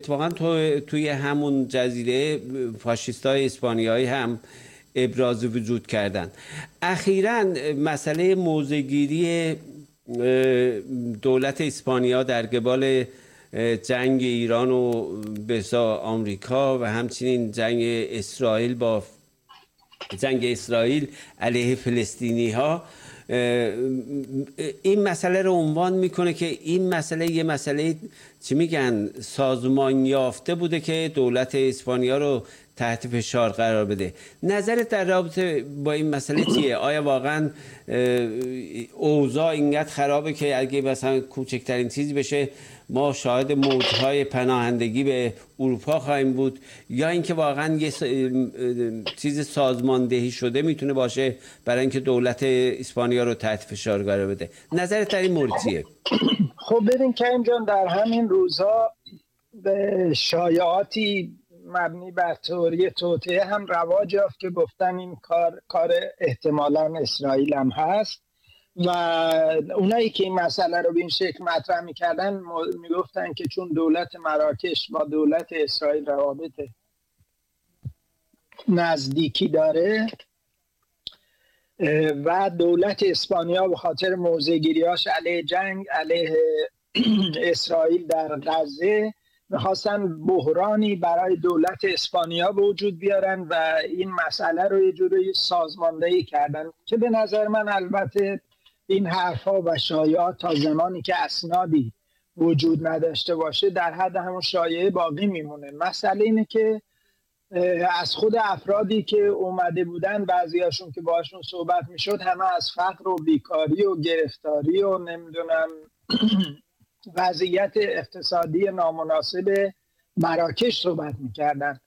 اتفاقا توی همون جزیره فاشیستای اسپانیایی هم ابراز وجود کردن. اخیراً مسئله موضع‌گیری دولت اسپانیا در قبال جنگ ایران و بسا آمریکا و همچنین جنگ اسرائیل علیه فلسطینی ها، این مسئله رو عنوان میکنه که این مسئله یه مسئله چی میگن سازمان یافته بوده که دولت اسپانیا رو تحت فشار قرار بده. نظرت در رابطه با این مسئله چیه؟ آیا واقعا اوضاع اینقدر خرابه که اگه مثلا کوچکترین چیزی بشه ما شاهد موجهای پناهندگی به اروپا خواهیم بود، یا اینکه واقعا یه چیز سازماندهی شده میتونه باشه برای اینکه دولت اسپانیا رو تحت فشار قرار بده؟ نظرت در این مورد چیه؟ خب ببین کریم جان، در همین روزها به شایعاتی مبنی بر تئوری توطئه هم رواج یافت که گفتن این کار احتمالاً اسرائیل هم هست و اونایی که این مسئله رو به این شکل مطرح میکردن میگفتن که چون دولت مراکش با دولت اسرائیل روابط نزدیکی داره و دولت اسپانیا به خاطر موضع‌گیری‌هاش علیه اسرائیل در غزه میخواستن بحرانی برای دولت اسپانیا به وجود بیارن و این مسئله رو یه جوری سازماندهی کردن که به نظر من البته این حرفا و شایعات تا زمانی که اسنادی وجود نداشته باشه در حد همون شایعه باقی میمونه. مسئله اینه که از خود افرادی که اومده بودن بعضیاشون که باشون صحبت میشد همه از فقر و بیکاری و گرفتاری و نمیدونم وضعیت اقتصادی نامناسب مراکش صحبت میکردن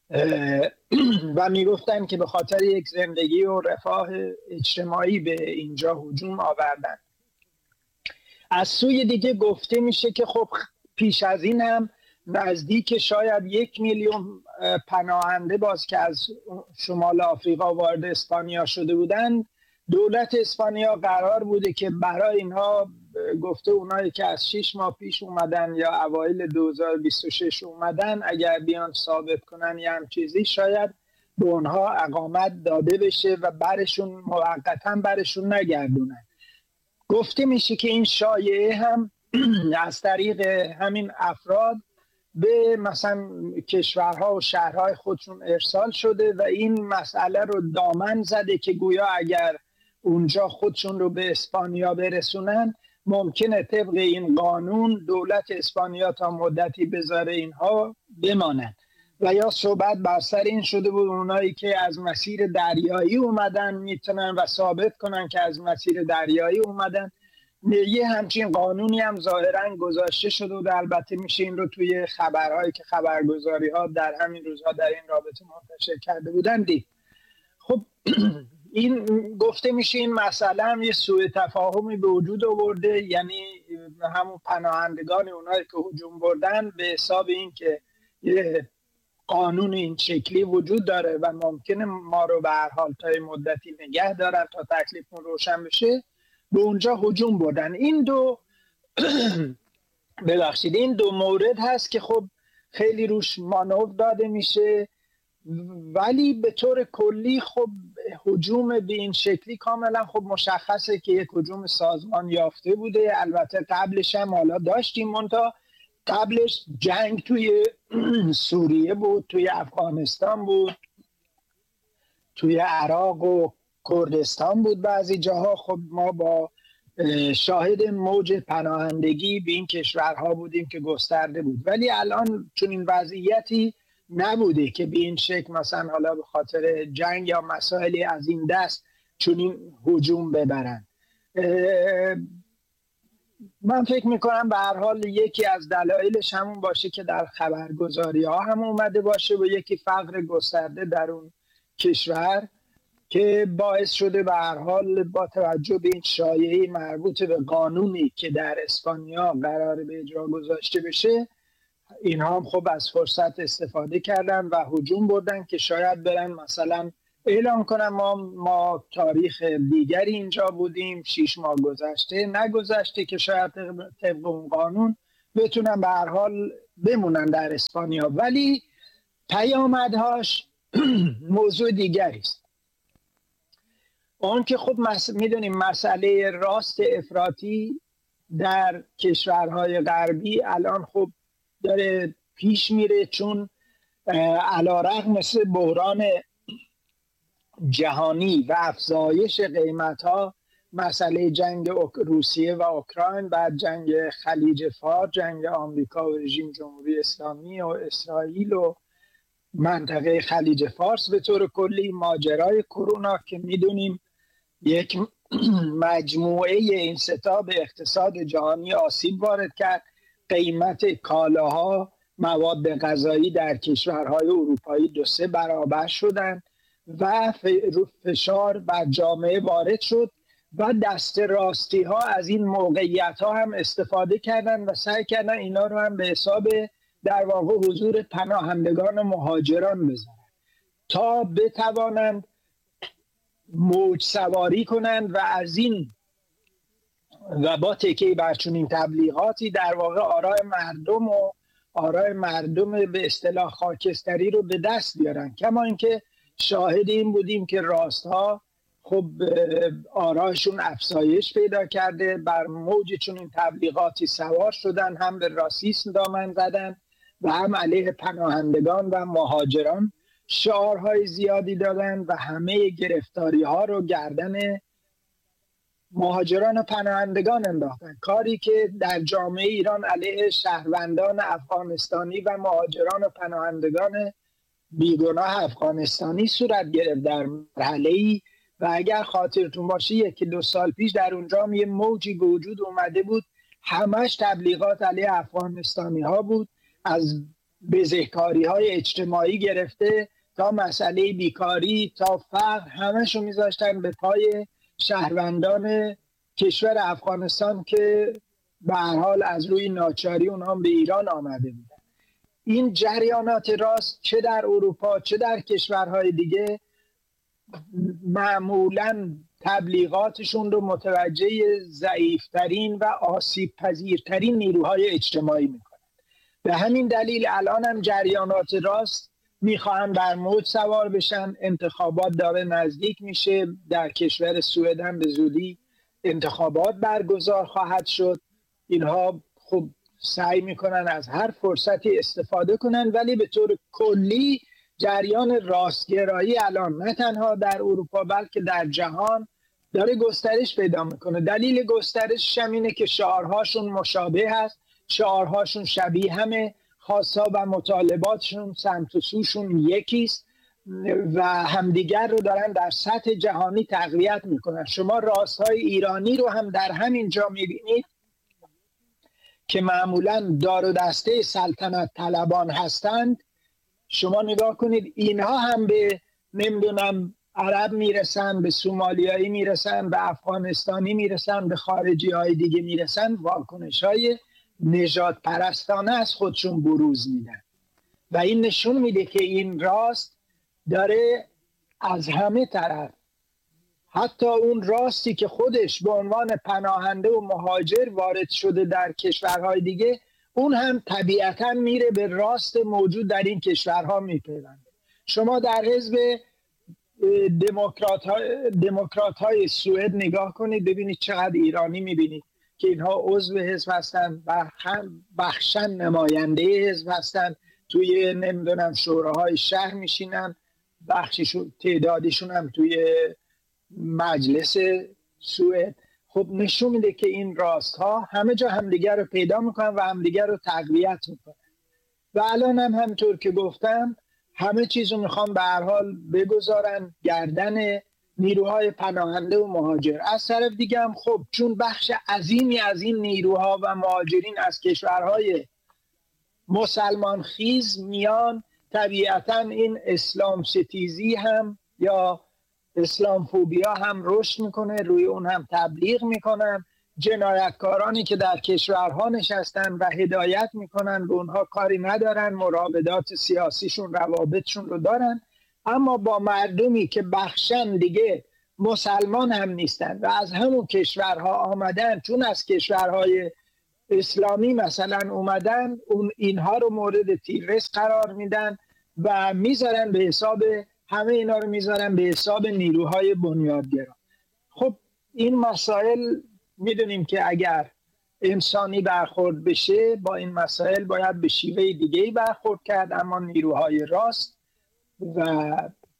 و میگفتن که به خاطر یک زندگی و رفاه اجتماعی به اینجا هجوم آوردن. از سوی دیگه گفته میشه که خب پیش از این هم نزدیک شاید 1 میلیون پناهنده باز که از شمال آفریقا وارد اسپانیا شده بودن، دولت اسپانیا قرار بوده که برای اینها گفته اونایی که از 6 ماه پیش اومدن یا اوایل 2026 اومدن اگر بیان ثابت کنن یا هم چیزی شاید به اونها اقامت داده بشه و برشون موقتا برشون نگردونن. گفته میشه که این شایعه هم از طریق همین افراد به مثلا کشورها و شهرهای خودشون ارسال شده و این مسئله رو دامن زده که گویا اگر اونجا خودشون رو به اسپانیا برسونن ممکنه طبق این قانون دولت اسپانیا تا مدتی بذاره اینها بمانند و یا صحبت بر سر این شده بود اونایی که از مسیر دریایی اومدن میتونن و ثابت کنن که از مسیر دریایی اومدن. یه همچین قانونی هم ظاهرا گذاشته شده و البته میشه این رو توی خبرهایی که خبرگزاری ها در همین روزها در این رابطه منتشر کرده بودن دید. خب این گفته میشه این مسئله هم یه سوء تفاهمی به وجود آورده، یعنی همون پناهندگان اونایی که هجوم بردن به حساب این که یه قانون این شکلی وجود داره و ممکنه ما رو به هر حال تا مدتی نگه دارن تا تکلیفمون روشن بشه به اونجا هجوم بردن. این دو ببخشید این دو مورد هست که خب خیلی روش مانور داده میشه، ولی به طور کلی خب هجوم به این شکلی کاملا خب مشخصه که یک هجوم سازمان یافته بوده. البته قبلش هم حالا داشتیم منتها قبلش جنگ توی سوریه بود، توی افغانستان بود، توی عراق و کردستان بود، بعضی جاها خب ما با شاهد موج پناهندگی به این کشورها بودیم که گسترده بود، ولی الان چون این وضعیتی نبوده که به این شکل مثلا حالا به خاطر جنگ یا مسائلی از این دست چون این هجوم ببرن. من فکر میکنم به هر حال یکی از دلایلش همون باشه که در خبرگزاری ها هم اومده باشه و یکی فقر گسترده در اون کشور که باعث شده به هر حال با توجه به این شایعه مربوط به قانونی که در اسپانیا قراره به اجرا گذاشته بشه اینها هم خب از فرصت استفاده کردن و هجوم بردن که شاید برن مثلا اعلام کنن ما تاریخ دیگری اینجا بودیم 6 ماه گذشته نگذشته که شاید طبق اون قانون بتونن به هر حال بمونن در اسپانیا، ولی پیامدهاش موضوع دیگری است. اون که خب میدونیم مسئله راست افراطی در کشورهای غربی الان خب داره پیش میره، چون علیرغم مثل بحران جهانی و افزایش قیمت‌ها، مسئله جنگ روسیه و اوکراین، بعد جنگ خلیج فارس، جنگ آمریکا و رژیم جمهوری اسلامی و اسرائیل و منطقه خلیج فارس به طور کلی، ماجرای کرونا که میدونیم یک مجموعه این ستا به اقتصاد جهانی آسیب وارد کرد، قیمت کالاها، مواد غذایی در کشورهای اروپایی 2-3 برابر شدن و فشار بر جامعه وارد شد و دست راستی ها از این موقعیت ها هم استفاده کردن و سعی کردن اینا رو هم به حساب در واقع حضور پناهندگان و مهاجران بذارن تا بتوانند موج سواری کنند و از این و با تکیه بر چنین تبلیغاتی در واقع آرای مردم به اصطلاح خاکستری رو به دست بیارن. کما اینکه شاهد این بودیم که راستها خب آرایشون افزایش پیدا کرده، بر موج چنین تبلیغاتی سوار شدن، هم به راسیسم دامن زدن و هم علیه پناهندگان و مهاجران شعارهای زیادی دادن و همه گرفتاری ها رو گردن مهاجران و پناهندگان انداختن، کاری که در جامعه ایران علیه شهروندان افغانستانی و مهاجران و پناهندگان بیگناه افغانستانی صورت گرفت در مرحله‌ای. و اگر خاطرتون باشه 1-2 سال پیش در اونجا یه موجی به وجود اومده بود، همش تبلیغات علیه افغانستانی ها بود، از بزهکاری های اجتماعی گرفته تا مسئله بیکاری تا فقر، همشو میذاشتن به پای شهروندان کشور افغانستان که به هر حال از روی ناچاری اونها به ایران آمده بودن. این جریانات راست چه در اروپا چه در کشورهای دیگه معمولاً تبلیغاتشون رو متوجه ضعیفترین و آسیب پذیرترین نیروهای اجتماعی میکنن. به همین دلیل الان هم جریانات راست میخواهن بر موج سوار بشن. انتخابات داره نزدیک میشه، در کشور سوئد هم به زودی انتخابات برگزار خواهد شد. اینها خب سعی میکنن از هر فرصتی استفاده کنن، ولی به طور کلی جریان راستگرایی الان نه تنها در اروپا بلکه در جهان داره گسترش پیدا میکنه. دلیل گسترشش هم اینه که شعارهاشون مشابه هست، شعارهاشون شبیه همه، خواستا و مطالباتشون سمت و سوشون یکیست و همدیگر رو دارن در سطح جهانی تقویت میکنن. شما راستهای ایرانی رو هم در همین جا میبینید که معمولا دار و دسته سلطنت طلبان هستند. شما نگاه کنید اینها هم به نمیدونم عرب میرسن، به سومالیایی میرسن، به افغانستانی میرسن، به خارجی های دیگه میرسن، واکنش های نژاد پرستانه از خودشون بروز میدن و این نشون میده که این راست داره از همه طرف، حتی اون راستی که خودش به عنوان پناهنده و مهاجر وارد شده در کشورهای دیگه، اون هم طبیعتا میره به راست موجود در این کشورها میپیونده. شما در حزب دموکرات های سوئد نگاه کنید، ببینید چقدر ایرانی میبینید که اینها عضو حزب هستن و بخشن نماینده حزب هستن، توی نمیدونم شوراهای شهر میشینن، بخشیشون تعدادیشون هم توی مجلس سوئد. خب نشون میده که این راست ها همه جا همدیگر رو پیدا میکنن و همدیگر رو تقویت میکنن و الان هم همطور که گفتم همه چیز رو میخوان به هر حال بگذارن گردن نیروهای پناهنده و مهاجر. از طرف دیگه هم خب چون بخش عظیمی از این نیروها و مهاجرین از کشورهای مسلمان خیز میان، طبیعتا این اسلام ستیزی هم یا اسلام فوبیا هم رشد میکنه، روی اون هم تبلیغ میکنن. جنایتکارانی که در کشورها نشستن و هدایت میکنن به اونها کاری ندارن، مراودات سیاسیشون روابطشون رو دارن، اما با مردمی که بخشن دیگه مسلمان هم نیستن و از همون کشورها آمدن، چون از کشورهای اسلامی مثلا اومدن اینها رو مورد تیررس قرار میدن و میذارن به حساب، همه اینا رو میذارن به حساب نیروهای بنیادگرا. خب این مسائل میدونیم که اگر انسانی برخورد بشه با این مسائل باید به شیوه دیگه‌ای برخورد کرد، اما نیروهای راست و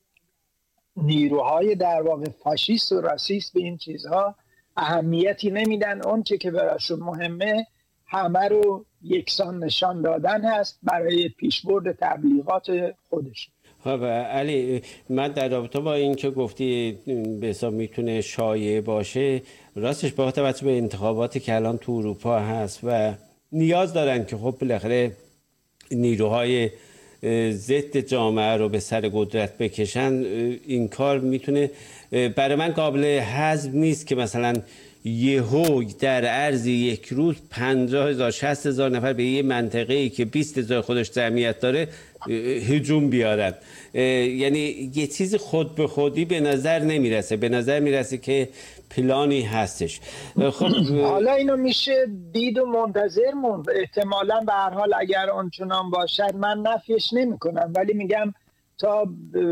نیروهای در واقع فاشیست و راسیست به این چیزها اهمیتی نمیدن. اون چه که براشون مهمه همه رو یکسان نشان دادن هست برای پیشبرد تبلیغات خودشون. خب علی، من در رابطه با این که گفتی به حساب میتونه شایعه باشه، راستش با توجه به انتخاباتی که الان تو اروپا هست و نیاز دارن که خب بالاخره نیروهای ضد جامعه رو به سر قدرت بکشن، این کار میتونه برای من قابل هضم نیست که مثلا یهو در عرض یک روز 50,000 60,000 نفر به یه منطقه‌ای که 20,000 خودش جمعیت داره هجوم بیارن. یعنی یه چیز خود به خودی به نظر نمیرسه، به نظر میرسه که پلانی هستش. خب حالا اینو میشه دید و منتظر موند. احتمالاً به هر حال اگر آنچنان باشد من نفیش نمی‌کنم، ولی میگم تا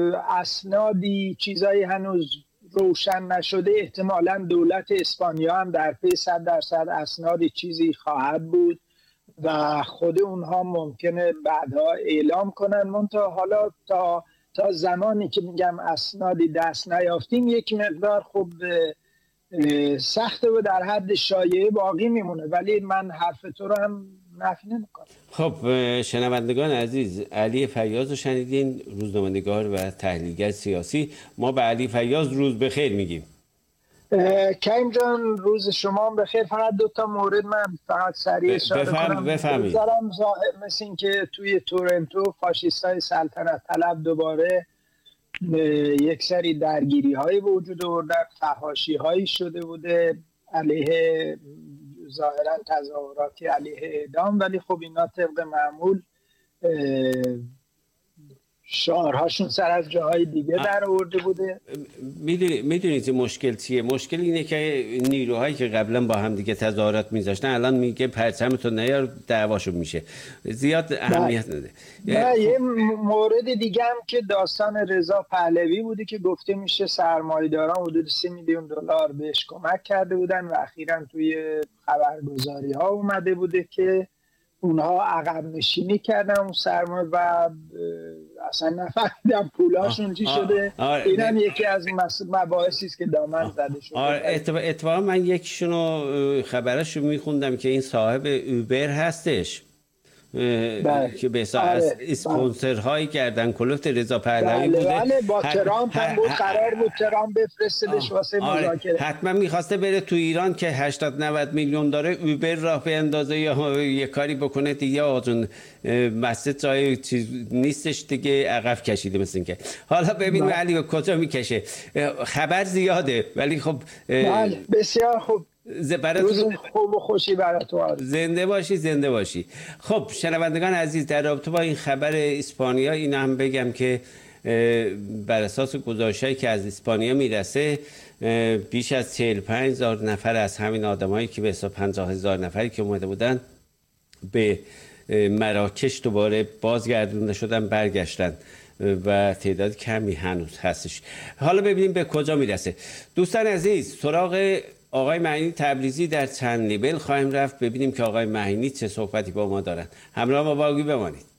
اسنادی چیزایی هنوز روشن نشده، احتمالاً دولت اسپانیا هم در پی 100% اسنادی چیزی خواهد بود و خود اونها ممکنه بعدها اعلام کنن. منتها حالا تا زمانی که میگم اسنادی دست نیافتیم یک مقدار خوب سخته و در حد شایعه باقی میمونه، ولی من حرف تو رو هم نفی نمیکنم. خب شنوندگان عزیز، علی فیاض رو شنیدین، روزنامه‌نگار و تحلیلگر سیاسی. ما به علی فیاض روز بخیر میگیم. کریم جان روز شما بخیر. فقط 2 مورد من فقط سریع اشاره کنم. بفرمایید. ظاهر مثل این که توی تورنتو فاشیستای سلطنت طلب دوباره یک سری درگیری های به وجود آوردن، فحاشی هایی شده بوده علیه ظاهرا تظاهراتی علیه اعدام، ولی خب اینا طبق معمول شعارهاشون سر از جاهای دیگه در آورده بوده. میدونید مشکل چیه؟ مشکل اینه که نیروهایی که قبلا با هم دیگه تظاهرات میذاشتن الان میگه پرچمتون نیار دعواشون میشه، زیاد اهمیت نده. یه مورد دیگه هم که داستان رضا پهلوی بوده که گفته میشه سرمایه‌داران حدود 3 میلیون دلار بهش کمک کرده بودن و اخیراً توی خبرگزاری ها اومده بوده که اونها عقب نشینی کردن اون سرمایه و اصلا نفهمیدم پولاشون چی شده. این هم یکی از مباحثی است که دامن زده شده. اتفاقا من یکیشونو خبرشو میخوندم که این صاحب اوبر هستش که به حساب اسپانسرهایی کردن کلوت رضا پهلوی بوده. با ترامپ هم بود، قرار بود ترامپ بفرستدش واسه مذاکره. حتما میخواسته بره تو ایران که 80-90 میلیون داره اوبر راه بیندازه یا یه کاری بکنه دیگه. آقا مسجد جای چیز نیستش دیگه، عقب کشیده مثل این که. حالا ببینیم علی به کجا میکشه. خبر زیاده ولی خب بسیار خوب. روز خوب و خوشی براتون. زنده باشی. خب شنوندگان عزیز، در رابطه با این خبر اسپانیا این هم بگم که بر اساس گزارش‌هایی که از اسپانیا میرسه بیش از 45,000 نفر از همین آدمایی که به حساب 50,000 نفری که اومده بودن به مراکش دوباره بازگردونده شدن، برگشتن و تعداد کمی هنوز هستش. حالا ببینیم به کجا میرسه. دوستان عزیز، سراغ آقای معینی تبریزی در چند لیبل خواهیم رفت ببینیم که آقای معینی چه صحبتی با ما دارن. همراه ما باقی بمانید.